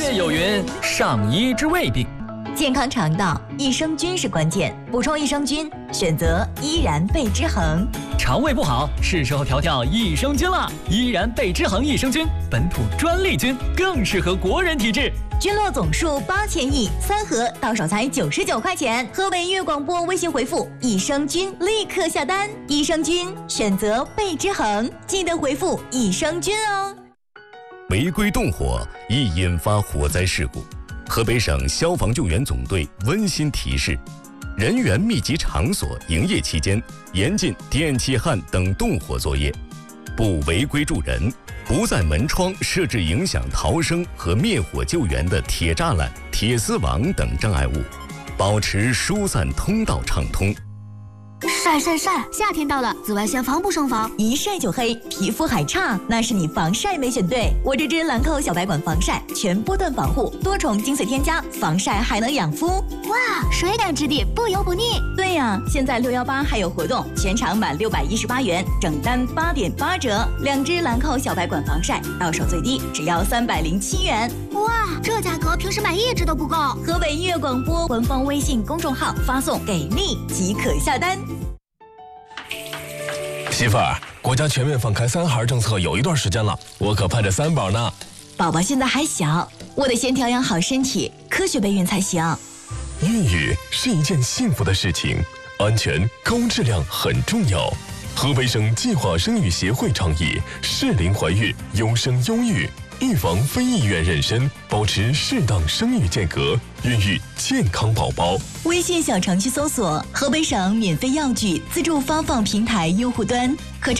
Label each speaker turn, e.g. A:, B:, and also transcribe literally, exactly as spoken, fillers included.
A: 业有云，上医之未病。
B: 健康肠道，益生菌是关键，补充益生菌，选择依然倍之恒。
A: 肠胃不好，是时候调调益生菌了。依然倍之恒益生菌，本土专利菌，更适合国人体质。
B: 菌落总数八千亿，三盒到手才九十九块钱。河北音乐广播微信回复益生菌，立刻下单。益生菌选择倍之恒，记得回复益生菌哦。
C: 违规动火易引发火灾事故。河北省消防救援总队温馨提示：人员密集场所营业期间，严禁电气焊等动火作业，不违规助人，不在门窗设置影响逃生和灭火救援的铁栅栏、铁丝网等障碍物，保持疏散通道畅通。
D: 晒晒晒！夏天到了，紫外线防不胜防，
B: 一晒就黑，皮肤还差，那是你防晒没选对。我这支兰蔻小白管防晒，全波段防护，多重精粹添加，防晒还能养肤。
D: 哇，水感质地，不油不腻。
B: 对呀，现在六一八还有活动，全场满六百一十八元，整单八点八折。两支兰蔻小白管防晒，到手最低只要三百零七元。
D: 哇，这价格平时买一支都不够。
B: 河北音乐广播官方微信公众号发送给力即可下单。
E: 媳妇儿，国家全面放开三孩政策有一段时间了，我可盼着三宝呢。
B: 宝宝现在还小，我得先调养好身体，科学备孕才行。
E: 孕育是一件幸福的事情，安全高质量很重要。河北省计划生育协会倡议适龄怀孕，优生优育，预防非意愿妊娠，保持适当生育间隔，孕育健康宝宝。
B: 微信小程序搜索河北省免费药具自助发放平台用户端，可